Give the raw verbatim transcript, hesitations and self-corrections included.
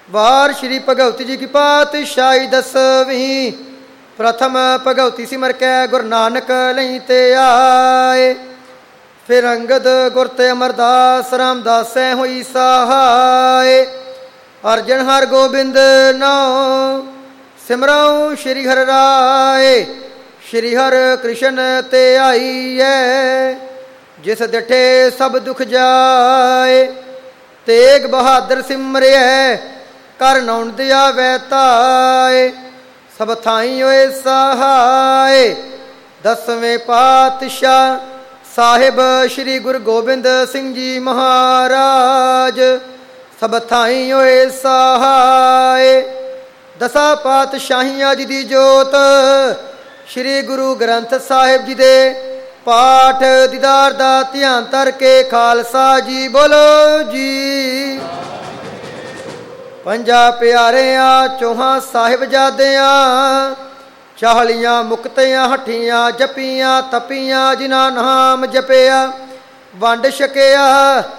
ਵਾਰ ਸ਼੍ਰੀ ਭਗਵਤੀ ਜੀ ਕੀ ਪਾਤਸ਼ਾਹੀ ਦਸਵੀਂ। ਪ੍ਰਥਮ ਭਗਵਤੀ ਸਿਮਰ ਕੈ ਗੁਰੂ ਨਾਨਕ ਲਈ ਤੇ ਆਏ। ਫਿਰ ਅੰਗਦ ਗੁਰ ਤੇ ਅਮਰਦਾਸ ਰਾਮਦਾਸੈ ਹੋਈ ਸਹਾਏ। ਅਰਜਨ ਹਰ ਗੋਬਿੰਦ ਨਾਉ ਸਿਮਰਉ ਸ਼੍ਰੀ ਹਰਿ ਰਾਏ। ਸ਼੍ਰੀ ਹਰਿ ਕ੍ਰਿਸ਼ਨ ਤੇ ਆਈਐ ਜਿਸ ਡਿਠੇ ਸਭ ਦੁਖ ਜਾਏ। ਤੇਗ ਬਹਾਦਰ ਸਿਮਰਿਐ ਕਰ ਨੌਣ ਦਿਆ ਵੈ ਤਾਏ। ਸਭ ਥਾਈ ਹੋਏ ਸਹਾਏ। ਦਸਵੇਂ ਪਾਤਸ਼ਾਹ ਸਾਹਿਬ ਸ਼੍ਰੀ ਗੁਰੂ ਗੋਬਿੰਦ ਸਿੰਘ ਜੀ ਮਹਾਰਾਜ ਸਭ ਥਾਈ ਹੋਏ ਸਹਾਏ। ਦਸਾਂ ਪਾਤਸ਼ਾਹੀਆਂ ਜੀ ਦੀ ਜੋਤ ਸ਼੍ਰੀ ਗੁਰੂ ਗ੍ਰੰਥ ਸਾਹਿਬ ਜੀ ਦੇ ਪਾਠ ਦੀਦਾਰ ਦਾ ਧਿਆਨ ਧਰ ਕੇ ਖਾਲਸਾ ਜੀ ਬੋਲੋ ਜੀ। ਪੰਜਾਂ ਪਿਆਰਿਆਂ ਚੌਹਾਂ ਸਾਹਿਬਜ਼ਾਦਿਆਂ ਚਾਲੀਆਂ ਮੁਕਤਿਆਂ ਹੱਠੀਆਂ ਜਪੀਆਂ ਤਪੀਆਂ ਜਿਨ੍ਹਾਂ ਨਾਮ ਜਪਿਆ ਵੰਡ ਛਕਿਆ